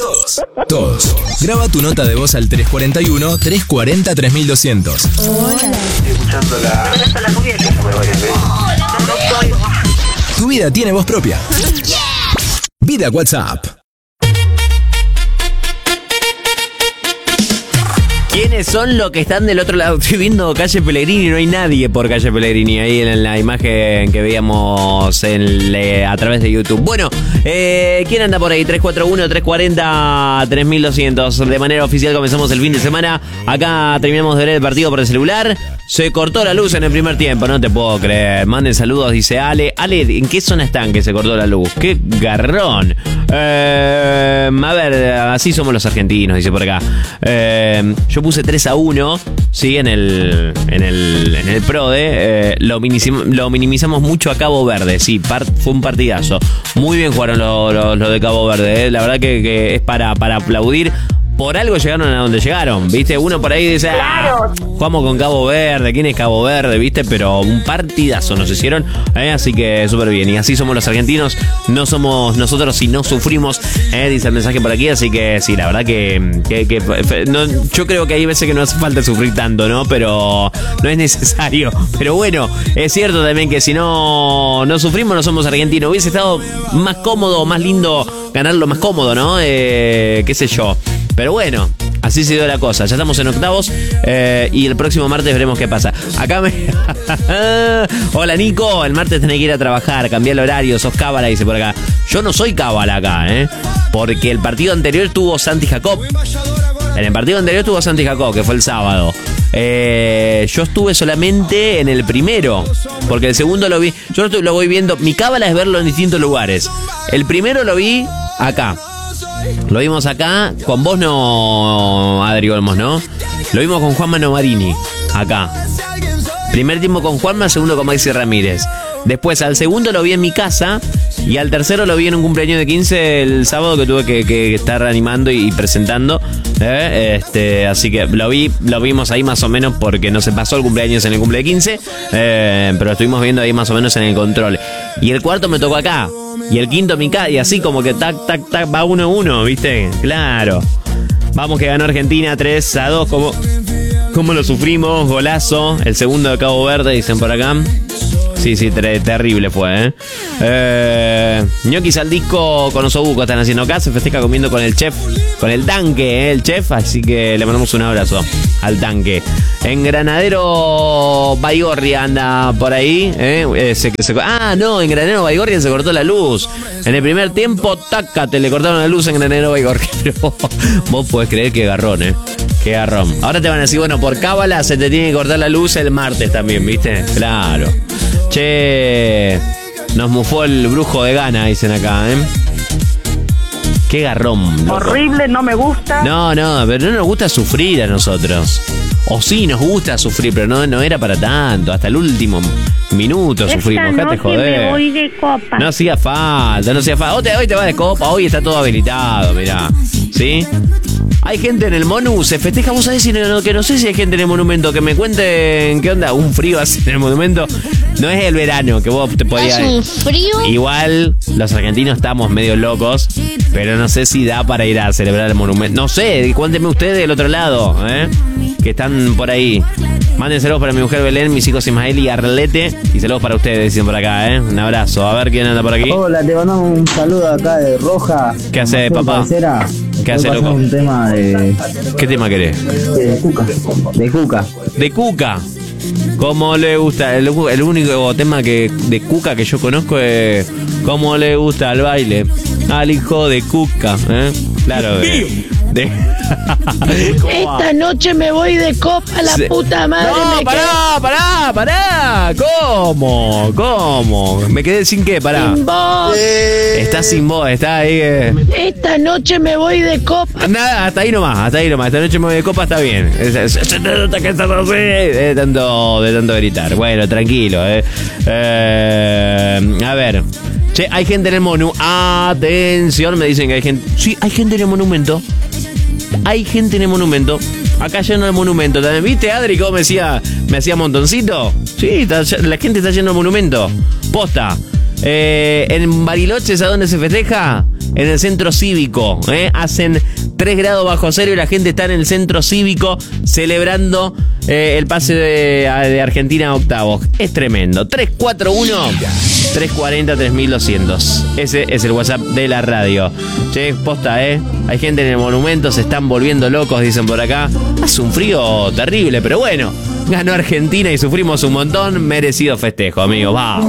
todos. Todos. Graba tu nota de voz al 341-340-3200. Hola. Estoy escuchando la cubierta. Tu vida tiene voz propia. Vida WhatsApp. ¿Quiénes son los que están del otro lado? Estoy viendo Calle Pellegrini, no hay nadie por Calle Pellegrini ahí en la imagen que veíamos a través de YouTube. Bueno, ¿quién anda por ahí? 341-340-3200. De manera oficial comenzamos el fin de semana. Acá terminamos de ver el partido por el celular. Se cortó la luz en el primer tiempo, no te puedo creer. Manden saludos, dice Ale. Ale, ¿en qué zona están que se cortó la luz? ¡Qué garrón! A ver, así somos los argentinos, dice por acá. Yo puse 3-1, sí, en el PRODE. Lo minimizamos mucho a Cabo Verde, sí, fue un partidazo. Muy bien jugaron los de Cabo Verde, La verdad que es para aplaudir. Por algo llegaron a donde llegaron, ¿viste? Uno por ahí dice, jugamos con Cabo Verde, ¿quién es Cabo Verde? ¿Viste? Pero un partidazo nos hicieron, así que súper bien. Y así somos los argentinos, no somos nosotros si no sufrimos, dice el mensaje por aquí. Así que sí, la verdad que no, yo creo que hay veces que no hace falta sufrir tanto, ¿no? Pero no es necesario. Pero bueno, es cierto también que si no sufrimos no somos argentinos. Hubiese estado más cómodo, más lindo ganarlo más cómodo, ¿no? Qué sé yo. Pero bueno, así se dio la cosa. Ya estamos en octavos y el próximo martes veremos qué pasa. Acá Hola Nico, el martes tenés que ir a trabajar, cambiar el horario, sos cábala, dice por acá. Yo no soy cábala acá, porque el partido anterior tuvo Santi Jacob. En el partido anterior tuvo Santi Jacob, que fue el sábado. Yo estuve solamente en el primero, porque el segundo lo vi. Yo lo voy viendo. Mi cábala es verlo en distintos lugares. El primero lo vi acá. Lo vimos acá, con vos no, Adri Olmos, ¿no? Lo vimos con Juanma Novarini, acá. Primer tiempo con Juanma, segundo con Maxi Ramírez. Después al segundo lo vi en mi casa y al tercero lo vi en un cumpleaños de 15 el sábado que tuve que estar animando y presentando. Así que lo vimos ahí más o menos porque no se pasó el cumpleaños en el cumple de 15, pero lo estuvimos viendo ahí más o menos en el control. Y el cuarto me tocó acá. Y el quinto mi casa, y así como que tac, tac, tac, va 1-1, ¿viste? Claro. Vamos que ganó Argentina 3-2, como lo sufrimos, golazo. El segundo de Cabo Verde, dicen por acá. Sí, terrible fue, Ñoquis al disco con osobuco están haciendo acá. Se festeja comiendo con el chef, con el tanque, el chef. Así que le mandamos un abrazo al tanque. En Granadero Baigorria anda por ahí, en Granadero Baigorria se cortó la luz. En el primer tiempo, tácate, le cortaron la luz en Granadero Baigorria. Pero vos podés creer que garrón, Qué garrón. Ahora te van a decir, bueno, por cábala se te tiene que cortar la luz el martes también, ¿viste? Claro. Che, nos mufó el brujo de Gana, dicen acá, Qué garrón, loco. Horrible, no me gusta. No, pero no nos gusta sufrir a nosotros. O sí, nos gusta sufrir, pero no era para tanto. Hasta el último minuto sufrimos. Dejate joder. Me voy de copa. No hacía falta. Hoy te vas de copa, hoy está todo habilitado, mirá. ¿Sí? Hay gente en el Monu, se festeja. Vos sabés que no sé si hay gente en el monumento. Que me cuenten qué onda. Un frío así en el monumento. No es el verano que vos te podías. ¿Es un frío? Igual los argentinos estamos medio locos, pero no sé si da para ir a celebrar el monumento. No sé, cuéntenme ustedes del otro lado, que están por ahí. Manden saludos para mi mujer Belén, mis hijos Ismael y Arlete. Y saludos para ustedes, dicen por acá, Un abrazo. A ver quién anda por aquí. Hola, te mandamos un saludo acá de Roja. ¿Qué hace, papá? Parcera. ¿Qué hace, loco? Un tema de... ¿Qué tema querés? De Cuca. De Cuca. De Cuca. ¿Cómo le gusta? El único tema de Cuca que yo conozco es ¿cómo le gusta el baile? Al hijo de Cuca, Claro, Esta noche me voy de copa, la puta madre. No, pará. ¿Cómo? ¿Me quedé sin qué? Pará. Sin voz. Está sin voz, está ahí. Esta noche me voy de copa. Nada, hasta ahí nomás. Esta noche me voy de copa, está bien. Se nota que estás así. De tanto gritar. Bueno, tranquilo, A ver. Che, hay gente en el Monu. Atención, me dicen que hay gente. Sí, hay gente en el monumento. Acá lleno el monumento también. ¿Viste, Adri, cómo me hacía montoncito? Sí, la gente está yendo al monumento. Posta. En Bariloche, ¿a dónde se festeja? en el centro cívico. Hacen 3 grados bajo cero y la gente está en el centro cívico celebrando el pase de Argentina a octavos. Es tremendo. 341-340-3200. Ese es el WhatsApp de la radio. Che, posta, hay gente en el monumento, se están volviendo locos, dicen por acá. Hace un frío terrible, pero bueno, ganó Argentina y sufrimos un montón. Merecido festejo, amigos. Va.